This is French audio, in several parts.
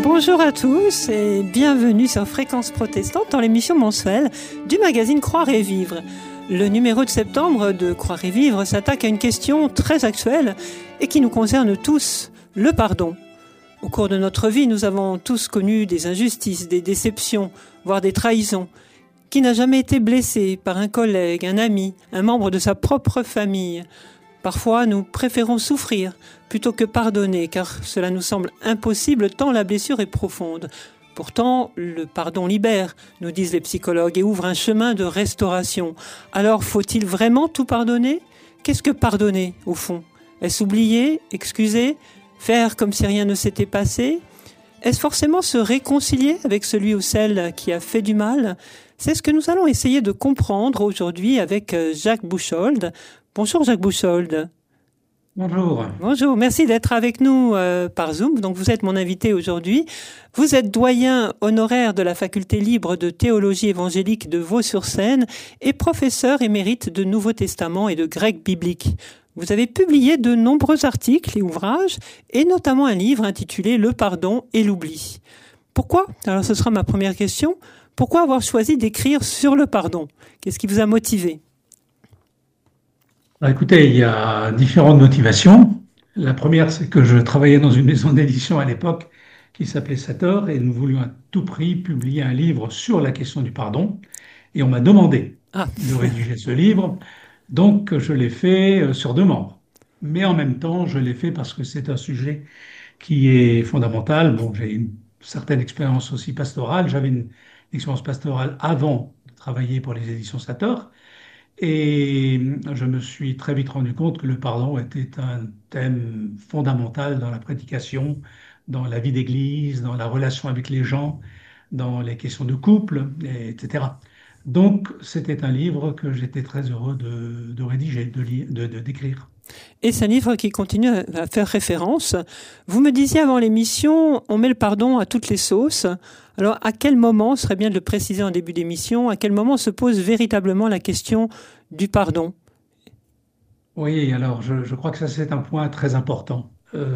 Bonjour à tous et bienvenue sur Fréquence Protestante dans l'émission mensuelle du magazine Croire et Vivre. Le numéro de septembre de Croire et Vivre s'attaque à une question très actuelle et qui nous concerne tous, le pardon. Au cours de notre vie, nous avons tous connu des injustices, des déceptions, voire des trahisons. Qui n'a jamais été blessé par un collègue, un ami, un membre de sa propre famille ? Parfois, nous préférons souffrir plutôt que pardonner, car cela nous semble impossible tant la blessure est profonde. Pourtant, le pardon libère, nous disent les psychologues, et ouvre un chemin de restauration. Alors, faut-il vraiment tout pardonner ? Qu'est-ce que pardonner, au fond ? Est-ce oublier, excuser, faire comme si rien ne s'était passé ? Est-ce forcément se réconcilier avec celui ou celle qui a fait du mal ? C'est ce que nous allons essayer de comprendre aujourd'hui avec Jacques Bouchold. Bonjour Jacques Bouchold. Bonjour. Bonjour, merci d'être avec nous par Zoom. Donc vous êtes mon invité aujourd'hui. Vous êtes doyen honoraire de la faculté libre de théologie évangélique de Vaux-sur-Seine et professeur émérite de Nouveau Testament et de grec biblique. Vous avez publié de nombreux articles et ouvrages, et notamment un livre intitulé « Le pardon et l'oubli ». Pourquoi ? Alors ce sera ma première question. Pourquoi avoir choisi d'écrire sur le pardon ? Qu'est-ce qui vous a motivé ? Écoutez, il y a différentes motivations. La première, c'est que je travaillais dans une maison d'édition à l'époque qui s'appelait Sator, et nous voulions à tout prix publier un livre sur la question du pardon. Et on m'a demandé de rédiger ce livre, donc je l'ai fait sur demande. Mais en même temps, je l'ai fait parce que c'est un sujet qui est fondamental. Bon, j'ai une certaine expérience aussi pastorale. J'avais une expérience pastorale avant de travailler pour les éditions Sator. Et je me suis très vite rendu compte que le pardon était un thème fondamental dans la prédication, dans la vie d'église, dans la relation avec les gens, dans les questions de couple, etc. Donc, c'était un livre que j'étais très heureux de rédiger, d'écrire. Et c'est un livre qui continue à faire référence. Vous me disiez avant l'émission, on met le pardon à toutes les sauces. Alors, à quel moment, ce serait bien de le préciser en début d'émission, à quel moment se pose véritablement la question du pardon ? Oui, alors je crois que ça c'est un point très important.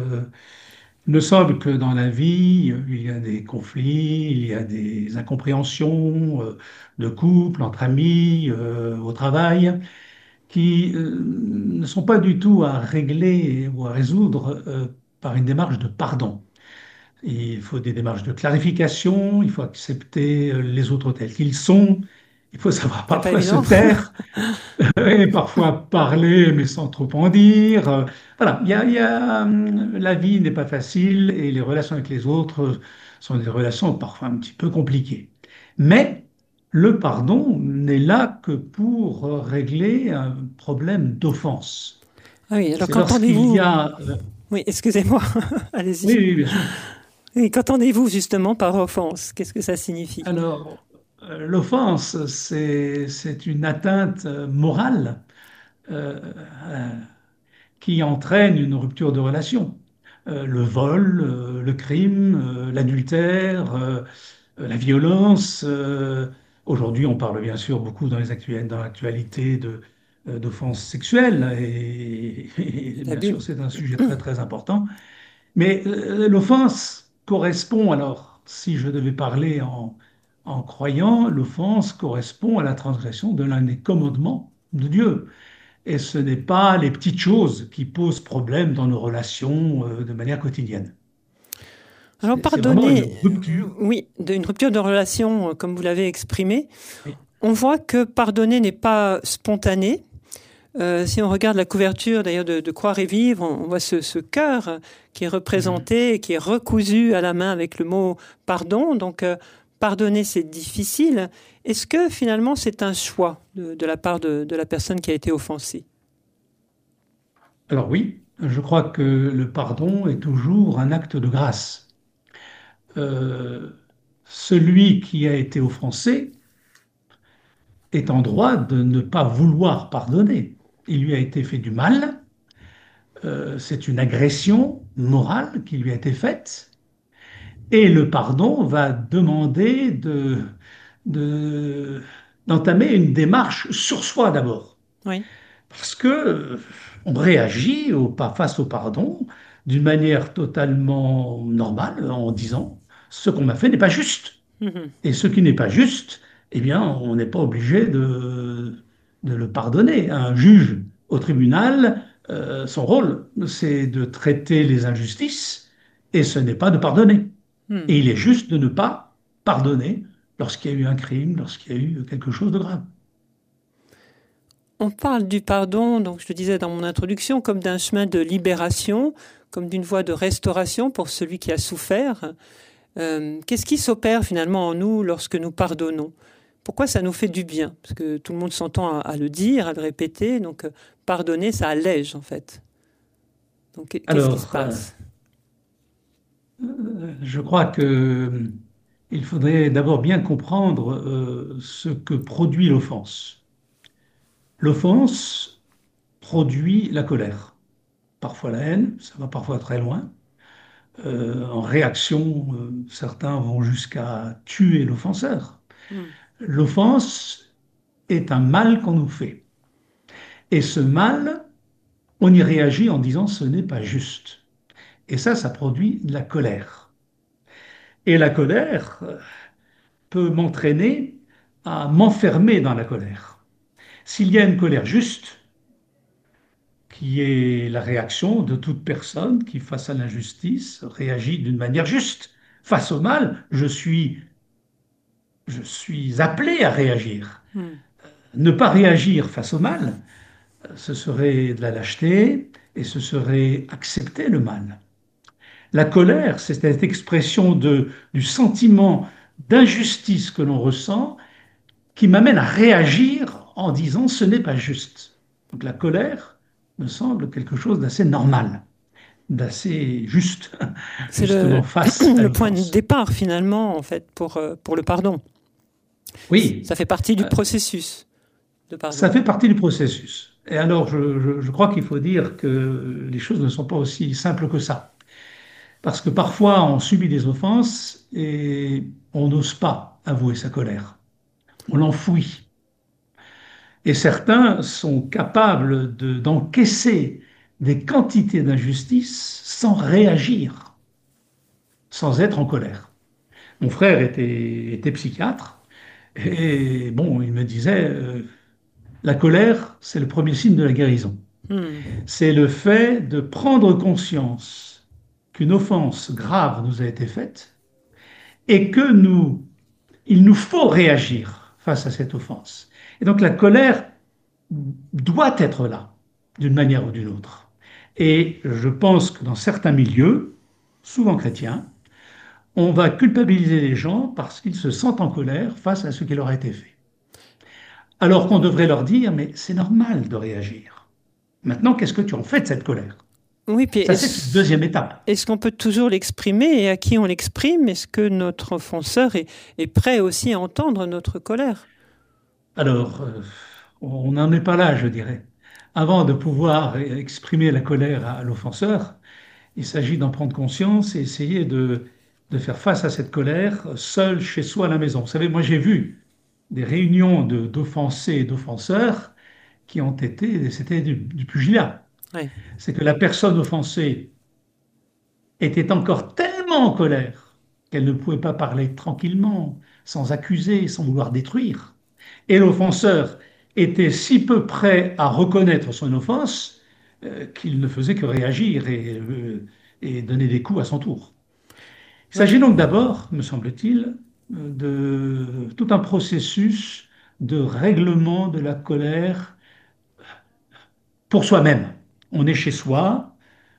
Il me semble que dans la vie, il y a des conflits, il y a des incompréhensions de couple, entre amis, au travail, qui ne sont pas du tout à régler ou à résoudre par une démarche de pardon. Il faut des démarches de clarification, il faut accepter les autres tels qu'ils sont, il faut savoir C'est pas parfois se évident. taire, et parfois parler mais sans trop en dire. Voilà, la vie n'est pas facile et les relations avec les autres sont des relations parfois un petit peu compliquées. Mais le pardon n'est là que pour régler un problème d'offense. Ah oui, alors C'est lorsqu'il y a... Oui, excusez-moi, Oui, allez-y. oui, bien sûr. Oui, qu'entendez-vous justement par offense ? Qu'est-ce que ça signifie ? Alors, l'offense, c'est une atteinte morale euh, euh, qui entraîne une rupture de relation. Le vol, le crime, l'adultère, la violence. Aujourd'hui, on parle bien sûr beaucoup dans l'actualité d'offenses sexuelles et bien L'abus. sûr, c'est un sujet très très important. Mais l'offense correspond, alors, si je devais parler en croyant, l'offense correspond à la transgression de l'un des commandements de Dieu. Et ce n'est pas les petites choses qui posent problème dans nos relations de manière quotidienne. Alors C'est vraiment une pardonner, rupture. oui, d'une rupture de relation, comme vous l'avez exprimé. Oui. On voit que pardonner n'est pas spontané. Si on regarde la couverture d'ailleurs de Croire et Vivre, on voit ce cœur qui est représenté, qui est recousu à la main avec le mot pardon. Donc pardonner, c'est difficile. Est-ce que finalement c'est un choix de la part de la personne qui a été offensée ? Alors oui, je crois que le pardon est toujours un acte de grâce. Euh, Celui qui a été offensé est en droit de ne pas vouloir pardonner. Il lui a été fait du mal, c'est une agression morale qui lui a été faite, et le pardon va demander de- d'entamer une démarche sur soi d'abord. Oui. Parce que on réagit face au pardon d'une manière totalement normale en disant ce qu'on m'a fait n'est pas juste. Mhm. Et ce qui n'est pas juste, eh bien, on n'est pas obligé de le pardonner. Un juge au tribunal, son rôle, c'est de traiter les injustices, et ce n'est pas de pardonner. Hmm. Et il est juste de ne pas pardonner lorsqu'il y a eu un crime, lorsqu'il y a eu quelque chose de grave. On parle du pardon, donc je le disais dans mon introduction, comme d'un chemin de libération, comme d'une voie de restauration pour celui qui a souffert. Qu'est-ce qui s'opère finalement en nous lorsque nous pardonnons? Pourquoi ça nous fait du bien? Parce que tout le monde s'entend à le dire, à le répéter. Donc pardonner, ça allège en fait. Donc qu'est-ce qui se Alors, passe? je crois que il faudrait d'abord bien comprendre ce que produit l'offense. L'offense produit la colère, parfois la haine, ça va parfois très loin. En réaction, certains vont jusqu'à tuer l'offenseur. Hmm. L'offense est un mal qu'on nous fait. Et ce mal, on y réagit en disant ce n'est pas juste. Et ça produit de la colère. Et la colère peut m'entraîner à m'enfermer dans la colère. S'il y a une colère juste, qui est la réaction de toute personne qui, face à l'injustice, réagit d'une manière juste. Face au mal, je suis appelé à réagir. Hmm. Ne pas réagir face au mal, ce serait de la lâcheté et ce serait accepter le mal. La colère, c'est cette expression du sentiment d'injustice que l'on ressent qui m'amène à réagir en disant ce n'est pas juste. Donc la colère me semble quelque chose d'assez normal, d'assez juste, C'est justement face à le point de l'offense. départ finalement en fait pour le pardon. Oui, Ça fait partie du euh, processus de ça pardon. fait partie du processus. Et alors, je crois qu'il faut dire que les choses ne sont pas aussi simples que ça. Parce que parfois, on subit des offenses et on n'ose pas avouer sa colère. On l'enfouit. Et certains sont capables d'encaisser des quantités d'injustice sans réagir, sans être en colère. Mon frère était psychiatre et bon, il me disait, la colère, c'est le premier signe de la guérison. Hmm. C'est le fait de prendre conscience qu'une offense grave nous a été faite et que il nous faut réagir face à cette offense. Et donc la colère doit être là, d'une manière ou d'une autre. Et je pense que dans certains milieux, souvent chrétiens, on va culpabiliser les gens parce qu'ils se sentent en colère face à ce qui leur a été fait. Alors qu'on devrait leur dire, mais c'est normal de réagir. Maintenant, qu'est-ce que tu en fais de cette colère? Oui, puis Ça, c'est une deuxième étape. est-ce qu'on peut toujours l'exprimer et à qui on l'exprime? Est-ce que notre offenseur est prêt aussi à entendre notre colère? Alors, on n'en est pas là, je dirais. Avant de pouvoir exprimer la colère à l'offenseur, il s'agit d'en prendre conscience et essayer de faire face à cette colère seul chez soi à la maison. Vous savez, moi j'ai vu des réunions d'offensés et d'offenseurs qui ont été, c'était du pugilat. Ouais. C'est que la personne offensée était encore tellement en colère qu'elle ne pouvait pas parler tranquillement, sans accuser, sans vouloir détruire. Et l'offenseur était si peu prêt à reconnaître son offense qu'il ne faisait que réagir et donner des coups à son tour. Il Ouais. s'agit donc d'abord, me semble-t-il, de tout un processus de règlement de la colère pour soi-même. On est chez soi,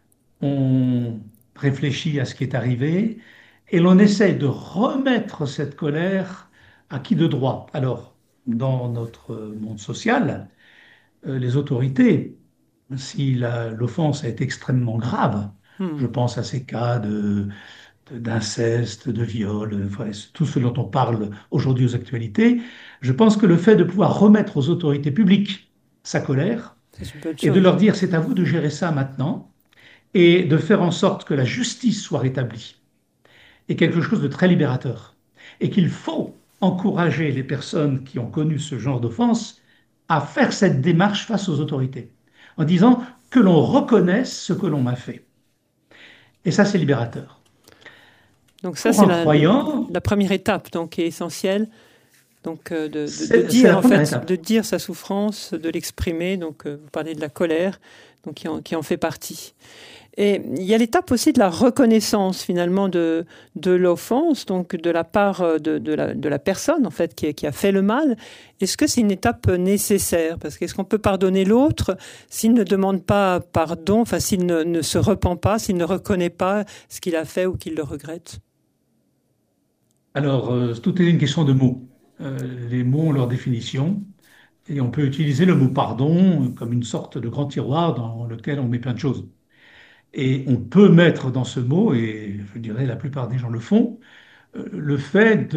on réfléchit à ce qui est arrivé et l'on essaie de remettre cette colère à qui de droit. Alors, dans notre monde social, les autorités, si l'offense est extrêmement grave, je Hmm. pense à ces cas d'inceste, de viol, enfin, tout ce dont on parle aujourd'hui aux actualités, je pense que le fait de pouvoir remettre aux autorités publiques sa colère C'est une bonne et de chose. leur dire c'est à vous de gérer ça maintenant et de faire en sorte que la justice soit rétablie est quelque chose de très libérateur et qu'il faut encourager les personnes qui ont connu ce genre d'offense à faire cette démarche face aux autorités en disant que l'on reconnaisse ce que l'on m'a fait. Et ça, c'est libérateur. Donc ça, Pour c'est un croyant, la première étape, donc, qui est essentielle. Donc, c'est dire, la en première fait, étape. de dire sa souffrance, de l'exprimer. Donc, vous parlez de la colère, donc qui en fait partie. Et il y a l'étape aussi de la reconnaissance, finalement, de l'offense, donc de la part de la personne, en fait, qui a fait le mal. Est-ce que c'est une étape nécessaire? Parce qu'est-ce qu'on peut pardonner l'autre s'il ne demande pas pardon, enfin, s'il ne se repent pas, s'il ne reconnaît pas ce qu'il a fait ou qu'il le regrette? Alors, tout est une question de mots. Les mots ont leur définition. Et on peut utiliser le mot pardon comme une sorte de grand tiroir dans lequel on met plein de choses. Et on peut mettre dans ce mot, et je dirais la plupart des gens le font, le fait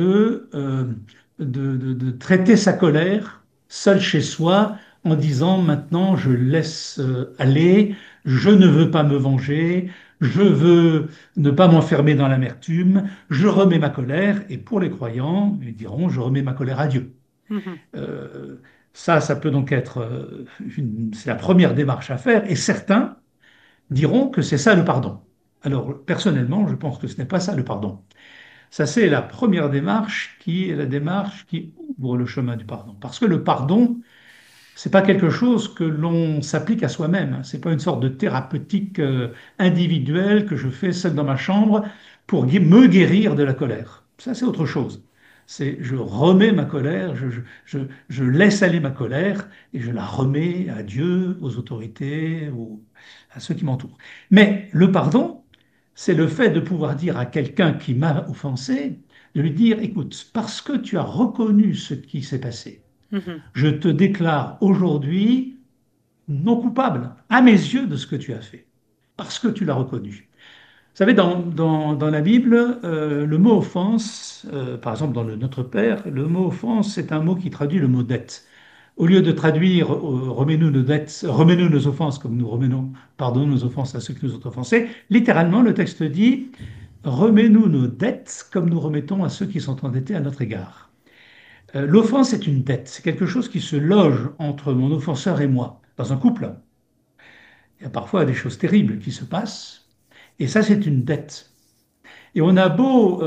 de traiter sa colère seul chez soi en disant maintenant je laisse aller, je ne veux pas me venger, je veux ne pas m'enfermer dans l'amertume, je remets ma colère, et pour les croyants, ils diront je remets ma colère à Dieu. Mhm. Euh, ça peut donc être, c'est la première démarche à faire, et certains diront que c'est ça le pardon. Alors personnellement, je pense que ce n'est pas ça le pardon. Ça, c'est la première démarche qui est la démarche qui ouvre le chemin du pardon. Parce que le pardon, c'est pas quelque chose que l'on s'applique à soi-même. C'est pas une sorte de thérapeutique individuelle que je fais seul dans ma chambre pour me guérir de la colère. Ça, c'est autre chose. C'est je remets ma colère, je laisse aller ma colère et je la remets à Dieu, aux autorités, à ceux qui m'entourent. Mais le pardon, c'est le fait de pouvoir dire à quelqu'un qui m'a offensé, de lui dire, écoute, parce que tu as reconnu ce qui s'est passé, Mhm. je te déclare aujourd'hui non coupable, à mes yeux, de ce que tu as fait, parce que tu l'as reconnu. Vous savez, dans la Bible, le mot offense, par exemple dans le Notre Père, le mot offense, c'est un mot qui traduit le mot dette. Au lieu de traduire remets-nous nos dettes, remets-nous nos offenses comme nous remenons, pardonnons nos offenses à ceux qui nous ont offensés, littéralement, le texte dit remets-nous nos dettes comme nous remettons à ceux qui sont endettés à notre égard. L'offense est une dette, c'est quelque chose qui se loge entre mon offenseur et moi. Dans un couple, il y a parfois des choses terribles qui se passent, et ça, c'est une dette. Et on a beau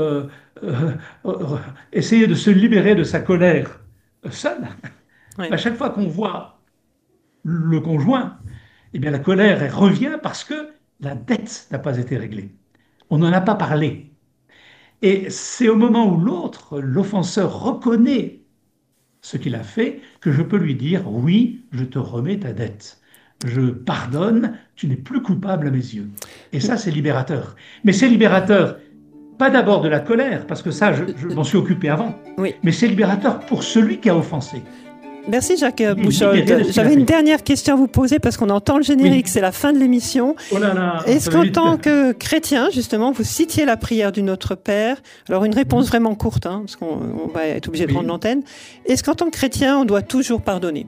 essayer de se libérer de sa colère seul, Ouais. à chaque fois qu'on voit le conjoint, eh bien la colère elle revient parce que la dette n'a pas été réglée. On n'en a pas parlé. Et c'est au moment où l'autre, l'offenseur, reconnaît ce qu'il a fait, que je peux lui dire, oui, je te remets ta dette. Je pardonne, tu n'es plus coupable à mes yeux. Et ça, c'est libérateur. Mais c'est libérateur, pas d'abord de la colère, parce que ça, je m'en suis occupé avant, Oui. mais c'est libérateur pour celui qui a offensé. Merci Jacques Il est Bouchold. libéré de ce qu'il a J'avais une fait. dernière question à vous poser parce qu'on entend le générique, Oui. c'est la fin de l'émission. Oh là là, Est-ce ça va qu'en vite. tant que chrétien, justement, vous citiez la prière du Notre Père? Alors une réponse vraiment courte, hein, parce qu'on va être obligé de Oui. prendre l'antenne. Est-ce qu'en tant que chrétien, on doit toujours pardonner?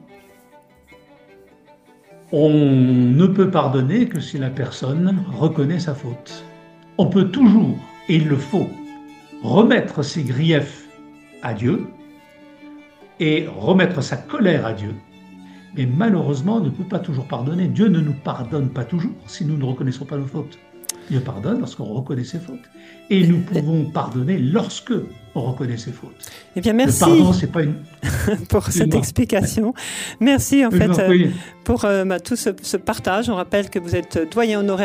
On ne peut pardonner que si la personne reconnaît sa faute. On peut toujours, et il le faut, remettre ses griefs à Dieu et remettre sa colère à Dieu. Mais malheureusement, on ne peut pas toujours pardonner. Dieu ne nous pardonne pas toujours si nous ne reconnaissons pas nos fautes. Dieu pardonne lorsqu'on reconnaît ses fautes. Et nous pouvons pardonner lorsque on reconnaît ses fautes. Eh bien, Le merci pardon, c'est pas une... pour cette Excuse-moi. explication. Merci en Je vous fait en prie. pour tout ce partage. On rappelle que vous êtes doyen honoraire